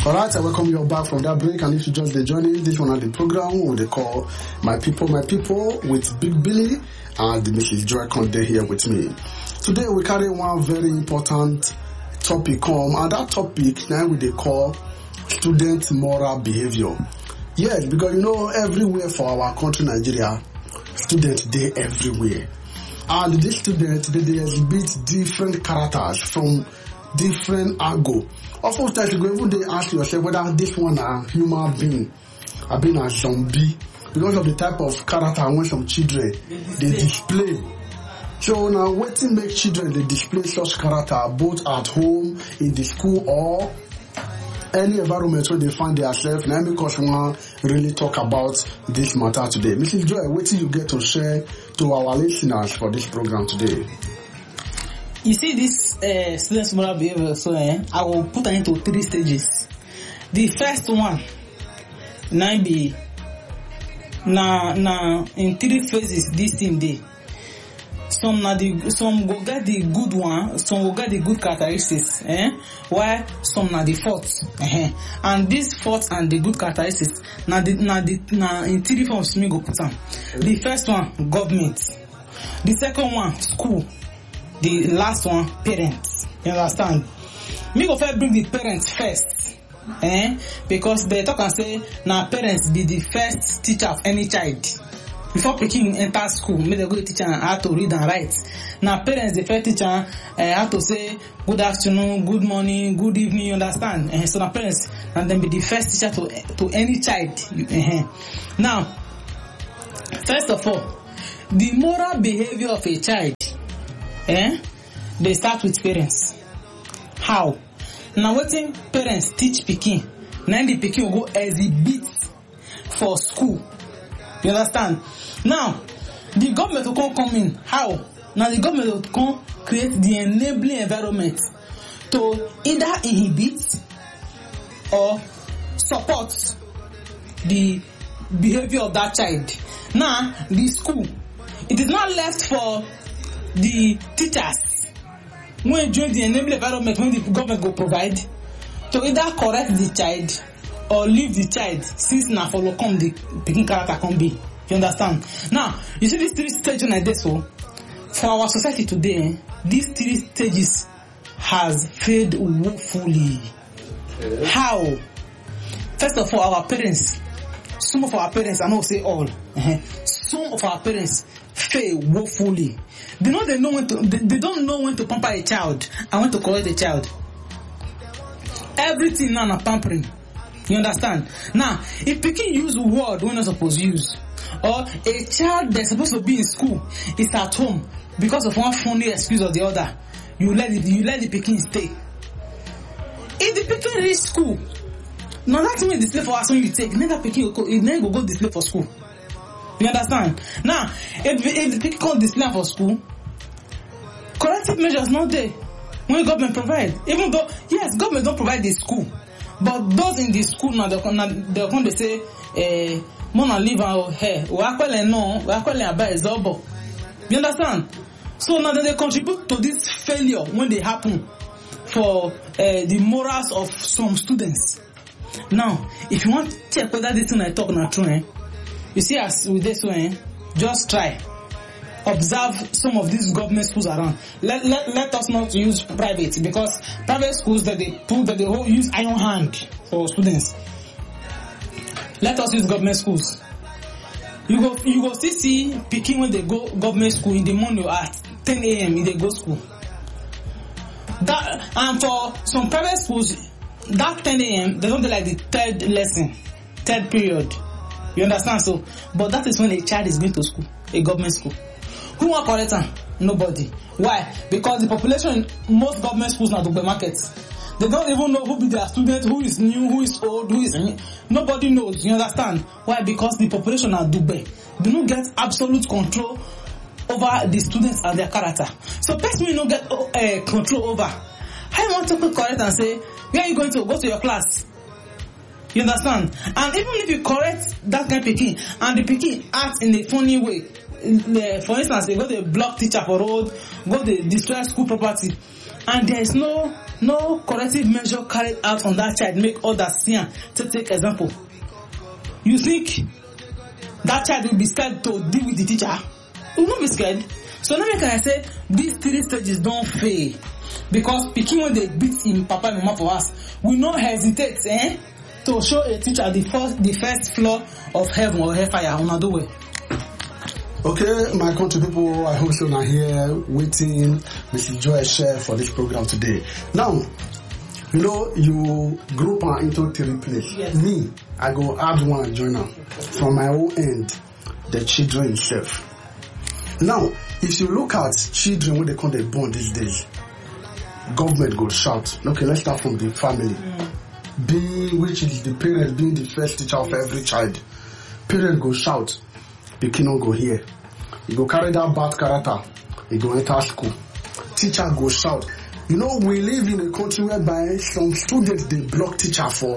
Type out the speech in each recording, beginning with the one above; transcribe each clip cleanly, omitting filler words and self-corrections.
Alright, I welcome you back from that break, and if you just joining, this one at the program we they call My People with Big Billy and Mrs. Joy Conde here with me. Today we carry one very important topic come, and that topic now we they call student moral behavior. Yes, because you know everywhere for our country Nigeria, students they everywhere. And these students they exhibit different characters from different angle. Oftentimes you go even they ask yourself whether this one a human being, or being a zombie, because of the type of character when some children they display. So now waiting make children they display such character both at home, in the school, or any environment where they find themselves. Now because we want really talk about this matter today. Mrs. Joy, what do you get to share to our listeners for this program today? You see this students' moral behavior, so I will put it into 3 stages. The first one, now in 3 phases this thing day. Some go get the good one, some will get the good characteristics, while some na the faults. And this faults and the good characteristics now in 3 forms me go put them. The first one, government. The second one, school. The last one, parents. You understand? Me go first bring the parents first. Because they talk and say now parents be the first teacher of any child. Before picking enter school, me they go teach them how to read and write. Now parents the first teacher how to say good afternoon, good morning, good evening, you understand? So now parents and then be the first teacher to any child. Now, first of all, the moral behavior of a child, they start with parents. How? Now what parents teach pikin, now the pikin will go exhibit for school. You understand? Now, the government will come in. How? Now the government will come create the enabling environment to either inhibit or support the behavior of that child. Now, the school, it is not left for the teachers when join the enabling environment when the government go provide to either correct the child or leave the child since na follow come the picking character can be. You understand? Now, you see these 3 stages like this, so for our society today, these 3 stages has failed woefully. How? First of all, our parents, some of our parents, I not say all, some of our parents fail woefully. They don't know when to pamper a child and when to correct a child. Everything now pampering. You understand? Now, if pikin use word we're not supposed to use, or a child that's supposed to be in school is at home because of one funny excuse or the other, you let the pikin stay. If the pikin reach school, now that's when display for us when you take, never pikin will go display for school. You understand? Now, if the pikin can't display for school, corrective measures not there when government provide. Even though yes, government don't provide the school. But those in the school now, they're going to say, Mona leave our hair. You understand? So now they contribute to this failure when they happen for the morals of some students. Now, if you want to check whether this thing I talk not true, you see as with this one, just try. Observe some of these government schools around. Let us not use private, because private schools that they whole use iron hand for students. Let us use government schools. You go see pikin when they go government school in the morning at 10 a.m. they go school. That and for some private schools, that 10 a.m. they don't do like the 3rd lesson, 3rd period. You understand? So, but that is when a child is going to school, a government school. Who want correct them? Nobody. Why? Because the population in most government schools now do the markets. They don't even know who be their student, who is new, who is old, who is nobody knows. You understand? Why? Because the population are Dubai. They don't get absolute control over the students and their character. So person will not get control over. How you want to correct and say, where are you going to go to your class? You understand? And even if you correct that kind of pikin and the pikin acts in a funny way, for instance, they go to block teacher for road, go to destroy school property, and there is no corrective measure carried out on that child, make others see am to take example, you think that child will be scared to deal with the teacher? Will not be scared. So now can I say these 3 stages don't fail, because pikin when they beat him papa and mama for us, we no hesitate to show a teacher the first floor of heaven or hellfire on the way. Okay, my country people, I hope you are here waiting Mrs. Joy share for this program today. Now, you know, you group into 3 places. Yes. Me, I go add one joiner from my own end, the children itself. Now, if you look at children when they come they born these days, government go shout. Okay, let's start from the family. Which is the parent being the first teacher of every child. Parent go shout, the kid don't go here. You go carry that bad character, you go enter school. Teacher go shout. You know, we live in a country whereby some students they block teacher for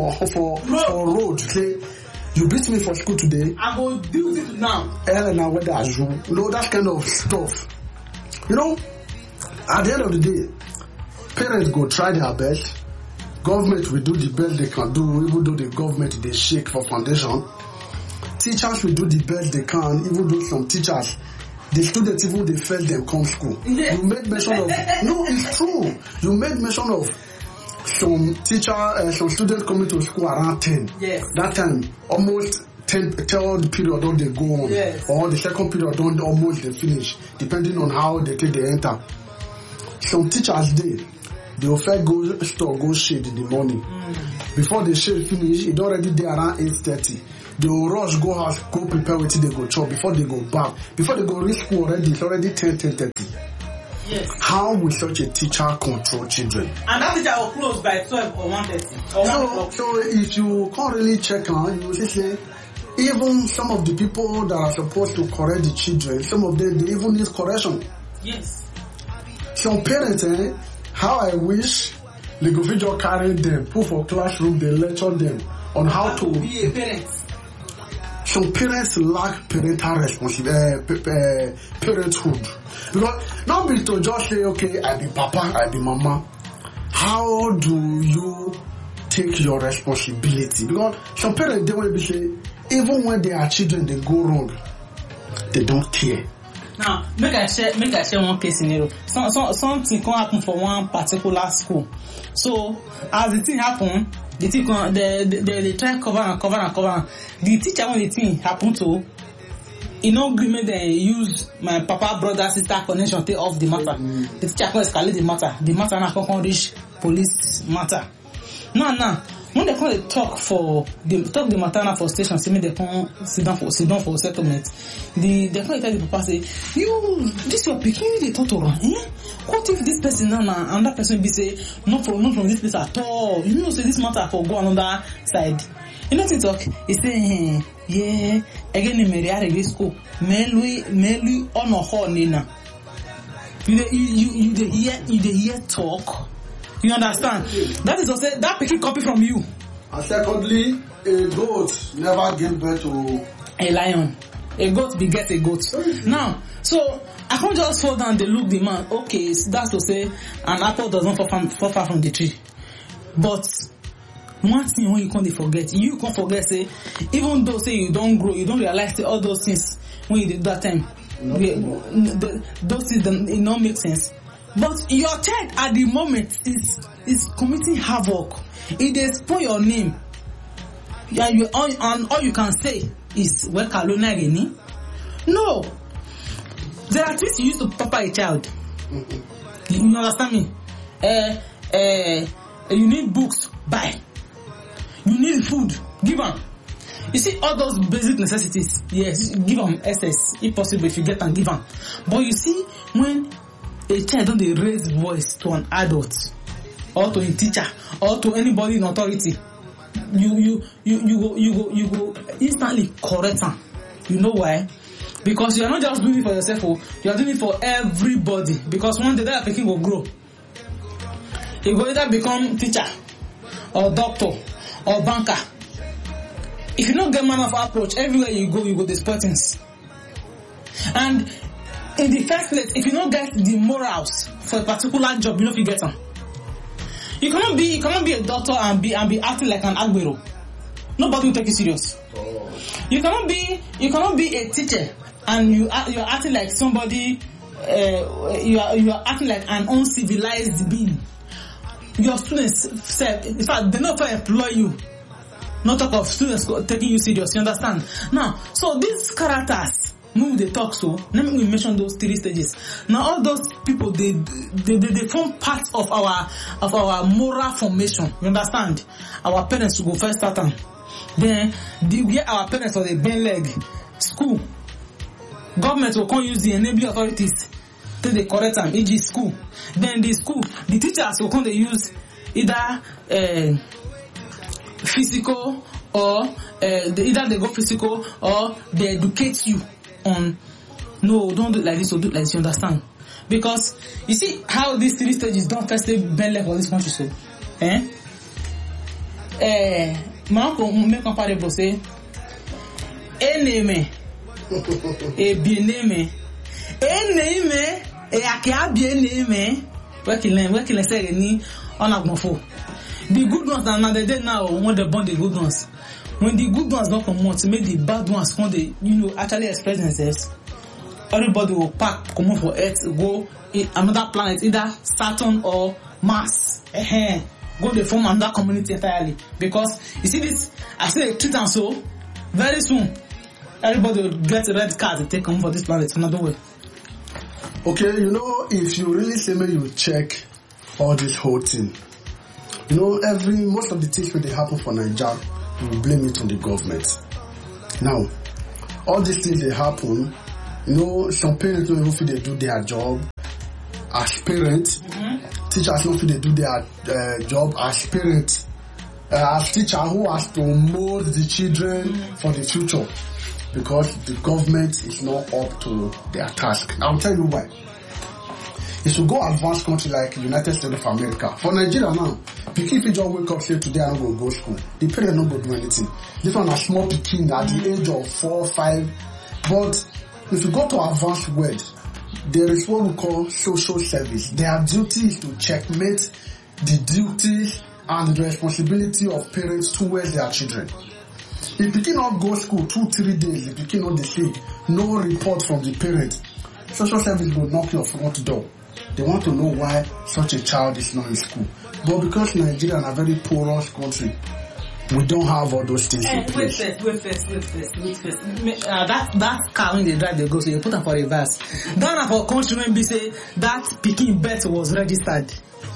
road. Say, you beat me for school today. I go do it now. Elena, whether as you know that kind of stuff. You know, at the end of the day, parents go try their best. Government will do the best they can do, even though the government they shake for foundation. Teachers will do the best they can, even though some teachers, the students even they fail them come school. Yeah. You made mention of no, it's true. You made mention of some students coming to school around 10. Yes. That time almost 10 third period don't they go on, yes. Or the second period don't almost they finish, depending on how they take the enter. Some teachers they will first go store, go shade in the morning. Before the shade finish, it already there around 8:30. They will rush, go house, go prepare what they go chop before they go back. Before they go reach school already, it's already 10:30. Yes. How will such a teacher control children? And that teacher will close by 12 or 1:30 or 1 o'clock. So if you can't really check on, you will say, even some of the people that are supposed to correct the children, some of them, they even need correction. Yes. Some parents, how I wish they go just carry them, put for classroom, they lecture them on how to be a parent. Some parents lack parental responsibility, parenthood. Because not be to just say, okay, I be papa, I be mama. How do you take your responsibility? Because some parents, they will be say, even when they are children, they go wrong, they don't care. Now, make I share one case scenario. Something can happen for one particular school. So, as the thing happen, the thing they try cover. The teacher when the thing happen to, in no agreement they use my papa, brother, sister connection take off the matter. The teacher can escalate the matter. The matter now can reach police matter. Now. When they come talk the matter now for station, say me they come sit down for settlement. They come tell the papa say, this your pikin they talk to her. What if this person now another person be say not from this place at all? You know say this matter for go another side. You know to talk. He say yeah again in Maria school. Me lui on her nina. You hear talk. You understand? That is to say that pikin copy from you. And secondly, a goat never gave birth to a lion. A goat beget a goat. Now, so I can't just fall down and look the man. Okay, that's to say an apple doesn't fall far from the tree. But one thing when you can't forget, you can't forget say even though say you don't grow, you don't realize say all those things when you did that time. Those things it don't make sense. But your child at the moment is committing havoc. It dey spoil your name. And all you can say is well Kalona Reni. No. There are things you use to pamper a child. You understand me? You need books, buy. You need food, give them. You see all those basic necessities, yes, give them excess if possible if you get them, give them. But you see when a child don't they raise voice to an adult or to a teacher or to anybody in authority, you go instantly correct them. You know why? Because you are not just doing it for yourself, you are doing it for everybody. Because one day that pikin will grow. He will either become teacher or doctor or banker. If you don't get man of approach, everywhere you go destroy things. And in the first place, if you don't get the morals for a particular job, you know if you get them. You cannot be a doctor and be acting like an agbero. Nobody will take you serious. You cannot be a teacher and you're acting like somebody. You are acting like an uncivilized being. Your students said, in fact, they not employ you. Not talk of students taking you serious. You understand? Now, so these characters, when they talk, so let me mention those 3 stages. Now, all those people they form part of our moral formation. You understand? Our parents will go first start them. Then where our parents for the bend leg, school. Government will come use the enabling authorities till they correct them, e.g. school. Then the teachers will come they use either physical or either they go physical or they educate you on no, don't do it like this or do it like this, you understand? Because you see how these 3 stages don't first say bend leg for this country, so my uncle make comparable say eneme e bieneme eneme e akia bieneme working say ni on agbonfo. The good ones now the day now when they born the good ones. When the good ones don't come out to make the bad ones when they actually express themselves, everybody will pack come out for Earth, go another planet, either Saturn or Mars. Go they form another community entirely. Because you see this, I say treat and so very soon everybody will get a red card to take come for this planet another way. Okay, if you really say me, you check all this whole thing. Most of the things when they happen for Nigeria, we blame it on the government. Now, all these things they happen, some parents don't even feel they do their job as parents. Teachers don't feel they do their job as parents. As teacher who has to mold the children for the future. Because the government is not up to their task. I'll tell you why. It should go advanced country like United States of America. For Nigeria now, pikin fit just wake up say today I no go school. The parent no go do anything. This one a small pikin at the age of 4, 5. But if you go to advanced world, there is what we call social service. Their duty is to checkmate the duties and the responsibility of parents towards their children. If pikin not go school 2-3 days, the pikin not dey sick, no report from the parent, social service will knock your front door. They want to know why such a child is not in school. But because Nigeria is a very porous country, we don't have all those things in place. Wait first. That car when they drive, they go, so you put them for reverse. That for country when we say that Pikin birth was registered.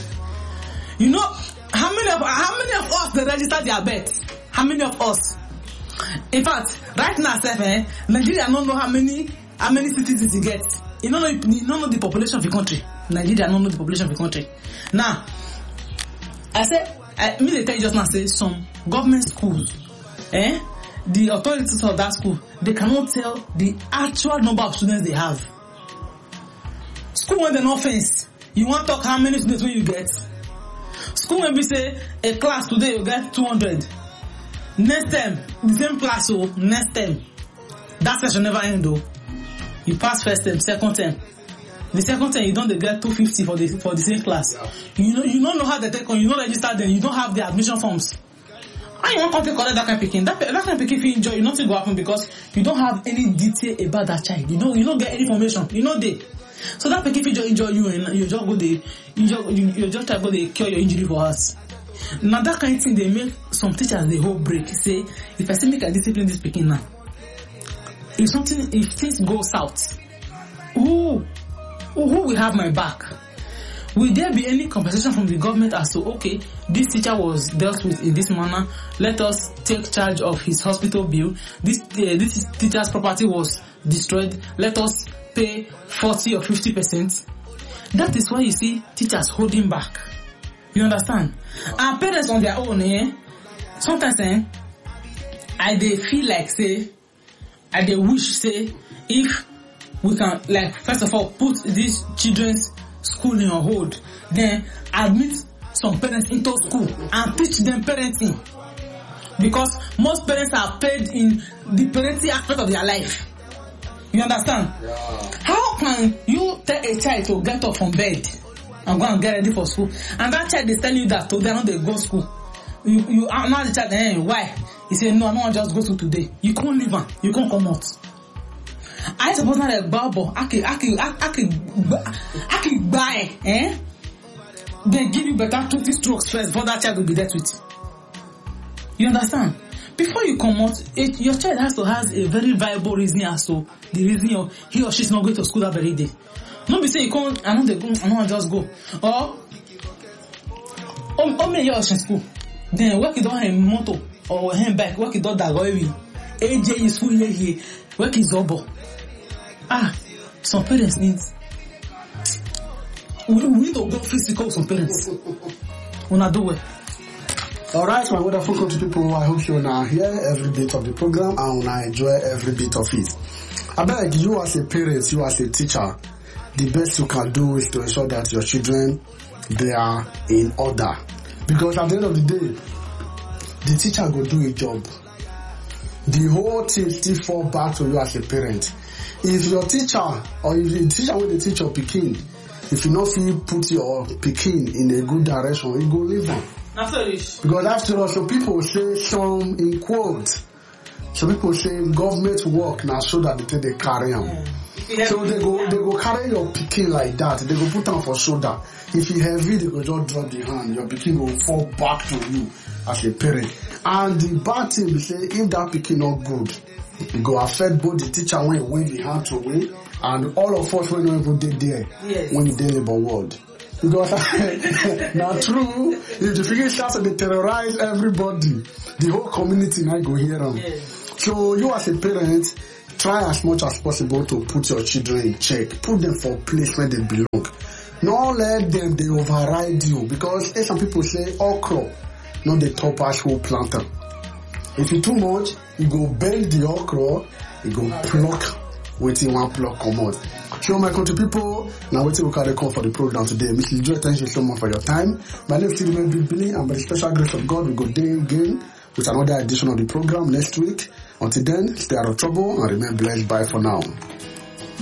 How many of us they registered their birth? How many of us? In fact, right now, Nigeria don't know how many citizens it gets. You don't know the population of the country. Nigeria don't know the population of the country. Now, they tell you just now say some government schools, the authorities of that school, they cannot tell the actual number of students they have. School when they no offense, you want to talk how many students will you get? School when we say a class today you get 200. Next term, the same class, so next term, that session never end though. You pass first term, second term. The second term you don't get 250 for the same class. Yeah. You don't know how they take on, you don't register them, you don't have the admission forms. And you want to collect that kind of picking. That kind of picking if you enjoy, nothing will happen because you don't have any detail about that child. You don't get any information. They. So that picking if you enjoy you and you just go there, you just try to go there, cure your injury for us. Now that kind of thing they make some teachers the whole break say if I still make a discipline this picking now. If things go south, who will have my back? Will there be any compensation from the government as to okay, this teacher was dealt with in this manner, let us take charge of his hospital bill, this teacher's property was destroyed, let us pay 40 or 50%. That is why you see teachers holding back. You understand? And parents on their own, sometimes I they feel like I they wish if we can first of all put these children's school in on hold, then admit some parents into school and teach them parenting, because most parents are paid in the parenting aspect of their life. You understand? Yeah. How can you tell a child to get up from bed and go and get ready for school. And that child is telling you that today I know they go school. You now the child, why? He say, no, I don't want to just go to today. You can't leave him. You can't come out. I suppose not like Babo. I can buy, They give you better 20 strokes first before that child will be dealt with. You understand? Before you come out, your child has to have a very viable reason as to the reason he or she is not going to school that very day. Not be say you can't, I don't just go. Or may you in school. Then work it on a motor or a back, work it on that way. AJ is full here, work is double. Some parents need. We need to go physical some parents. Wanna do it. Alright, my wonderful country people, I hope you now hear every bit of the program and I enjoy every bit of it. I beg you as a parent, you as a teacher, the best you can do is to ensure that your children, they are in order. Because at the end of the day, the teacher will do a job. The whole thing still fall back to you as a parent. If your teacher, or if the teacher will teach your pikin, if you not feel put your pikin in a good direction, you go leave them. Because after all, some people say some in quotes. Some people say government work now so that they carry on. So they go carry your pikin like that. They go put them for shoulder. If you heavy, they go just drop the hand. Your pikin will fall back to you as a parent. And the bad thing is say if that pikin not good, it go affect both the teacher when you win the hand to win, and all of us when we did there when you did labor world. Because now true, if the figure starts to terrorize everybody, the whole community now go hear them. So you as a parent, try as much as possible to put your children in check. Put them for a place where they belong. Don't let them they override you, because some people say okra, not the top ash whole planter. If you too much, you go bend the okra, you go pluck waiting one pluck come out. So my country people, now waiting we carry call for the program today. Mr. Joy, thank you so much for your time. My name is Stephen Billy, and by the special grace of God, we go there again with another edition of the program next week. Until then, stay out of trouble and remain blessed. Bye for now.